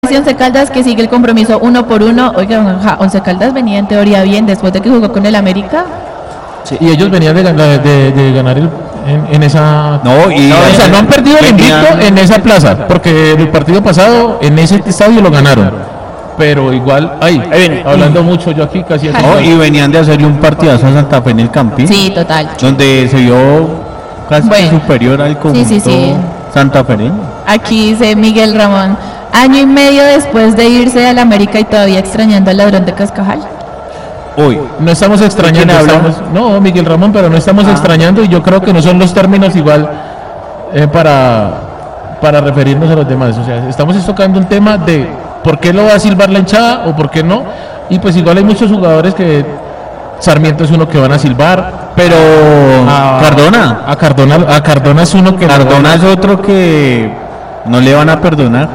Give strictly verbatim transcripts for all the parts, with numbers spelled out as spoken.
Once Caldas que sigue el compromiso uno por uno. Oiga, Once Caldas venía en teoría bien después de que jugó con el América. Sí, y ellos venían de, de, de, de ganar el, en, en esa... No, y no, o sea, no han perdido el invicto en esa plaza, porque el partido pasado en ese estadio lo ganaron. Pero igual, ahí, ahí viene, hablando mucho yo aquí casi... No, y venían de hacerle un partidazo a Santa Fe en el Campín. Sí, total. Donde se vio casi bueno, superior al conjunto sí, sí, sí. santafereño. Aquí dice Miguel Ramón, año y medio después de irse al América y todavía extrañando al ladrón de Cascajal. Hoy no estamos extrañando, estamos, no Miguel Ramón, pero no estamos ah. extrañando y yo creo que no son los términos igual eh, para, para referirnos a los demás. O sea, estamos tocando un tema de por qué lo va a silbar la hinchada o por qué no, y pues igual hay muchos jugadores que Sarmiento es uno que van a silbar, pero a Cardona, a Cardona, a Cardona es uno que Cardona es otro que no le van a perdonar.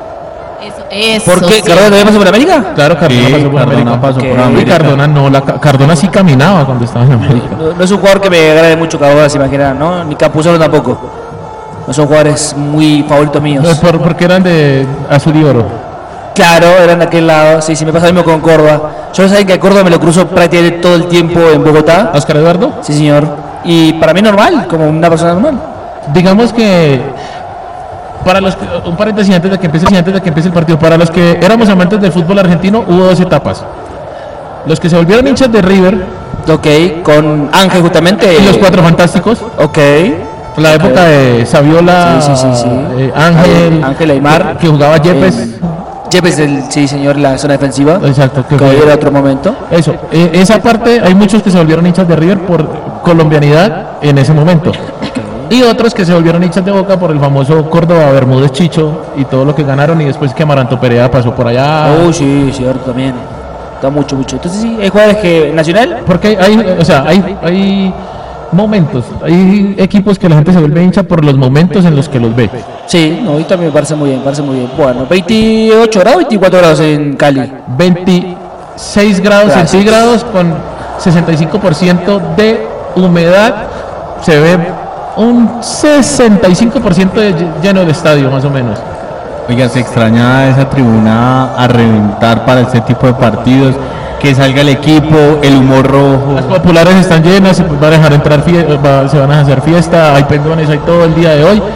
Eso, ¿por qué? Sí. ¿Cardona también pasó por América? Claro, Cardona sí, pasó por Cardona América. Pasó okay. por América. Y Cardona no, la, Cardona sí caminaba cuando estaba en América. No, no es un jugador que me agrade mucho, Cardona, se imagina, ¿no? Ni Campuzano tampoco. No son jugadores muy favoritos míos. No, por, porque eran de azul y oro. Claro, eran de aquel lado. Sí, sí, me pasa lo mismo con Córdoba. Yo saben que a Córdoba me lo cruzo prácticamente todo el tiempo en Bogotá. ¿Oscar Eduardo? Sí, señor. Y para mí normal, como una persona normal. Digamos que para los que, un paréntesis antes de que empiece antes de que empiece el partido, para los que éramos amantes del fútbol argentino hubo dos etapas. Los que se volvieron hinchas de River, ok, con Ángel justamente, y los Cuatro Fantásticos, ok, la okay. época de Saviola, sí, sí, sí, sí. Eh, Ángel, Ángel Aymar, que, que jugaba Yepes, eh, Yepes el sí señor, la zona defensiva, exacto, que, que era otro momento. Eso, eh, esa parte hay muchos que se volvieron hinchas de River por colombianidad en ese momento. Y otros que se volvieron hinchas de Boca por el famoso Córdoba, Bermúdez, Chicho y todo lo que ganaron, y después que Amaranto Perea pasó por allá. Uy, oh, sí, cierto, también. Está mucho, mucho. Entonces sí, hay jugadores que nacional. Porque hay, o sea, hay, hay momentos, hay equipos que la gente se vuelve hincha por los momentos en los que los ve. Sí, no, y también me parece muy bien, me parece muy bien. Bueno, veintiocho grados, veinticuatro grados en Cali. veintiséis grados Gracias. Centígrados con sesenta y cinco por ciento de humedad. Se ve un sesenta y cinco por ciento de lleno del estadio, más o menos. Oiga, se extraña esa tribuna a reventar para este tipo de partidos, que salga el equipo, el humor rojo. Las populares están llenas, se van a dejar entrar, fie- se van a hacer fiesta, hay pendones, hay todo el día de hoy.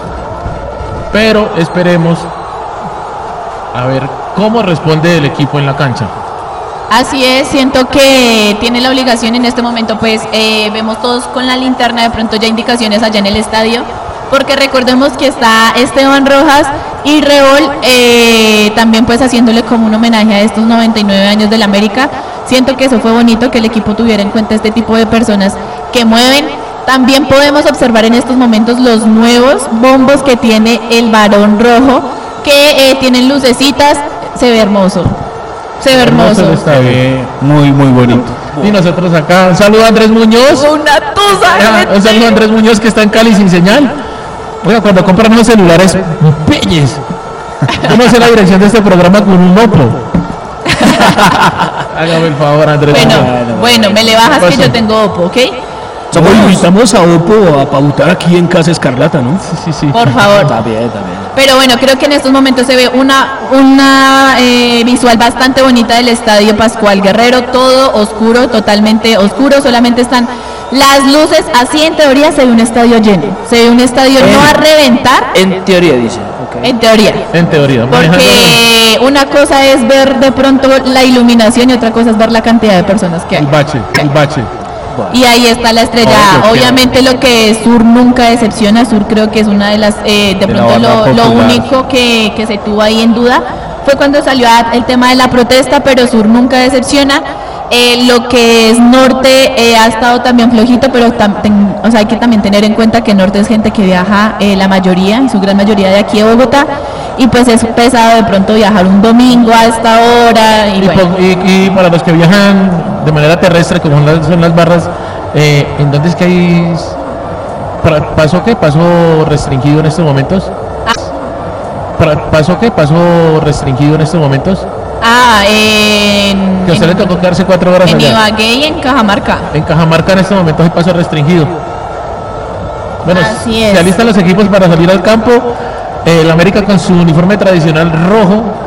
Pero esperemos a ver cómo responde el equipo en la cancha. Así es, siento que tiene la obligación en este momento, pues eh, vemos todos con la linterna de pronto ya indicaciones allá en el estadio, porque recordemos que está Esteban Rojas y Reol eh, también pues haciéndole como un homenaje a estos noventa y nueve años del América. Siento que eso fue bonito, que el equipo tuviera en cuenta este tipo de personas que mueven. También podemos observar en estos momentos los nuevos bombos que tiene el Barón Rojo, que eh, tienen lucecitas, se ve hermoso. Se ve hermoso. Está bien, muy, muy bonito. Y nosotros acá, un saludo a Andrés Muñoz. Una tusa. Un saludo a Andrés Muñoz que está en Cali sin señal. Oiga, cuando compran unos celulares, pelles. Yo no sé la dirección de este programa con un Oppo. Hágame el favor, Andrés. Bueno, Muñoz. bueno, me le bajas que yo tengo Oppo, ¿ok? Somos invitamos a Oppo a pautar aquí en Casa Escarlata, ¿no? Sí, sí, sí. Por favor. Está bien, está bien. Pero bueno, creo que en estos momentos se ve una, una eh, visual bastante bonita del Estadio Pascual Guerrero, todo oscuro, totalmente oscuro, solamente están las luces, así en teoría se ve un estadio lleno, se ve un estadio en, no a reventar. En teoría dice. Okay. En teoría. En teoría. Porque una cosa es ver de pronto la iluminación y otra cosa es ver la cantidad de personas que hay. El bache, el bache. Y ahí está la estrella. Oh, obviamente lo que Sur nunca decepciona. Sur creo que es una de las, eh, de, de pronto lo, lo único que, que se tuvo ahí en duda fue cuando salió el tema de la protesta, pero Sur nunca decepciona. Eh, lo que es Norte eh, ha estado también flojito, pero tam, ten, o sea, hay que también tener en cuenta que Norte es gente que viaja, eh, la mayoría, en su gran mayoría de aquí de Bogotá, y pues es pesado de pronto viajar un domingo a esta hora. Y, y, bueno. y, y para los que viajan de manera terrestre, como son las, son las barras, eh, ¿en dónde es que hay paso qué? ¿Paso restringido en estos momentos? Ah. ¿Paso qué? ¿Paso restringido en estos momentos? Ah, en... Que a usted en, le tocó quedarse cuatro horas en allá. Ibagué y en Cajamarca. En Cajamarca en este momento hay paso restringido. Bueno, así se es. alistan los equipos para salir al campo. El América con su uniforme tradicional rojo,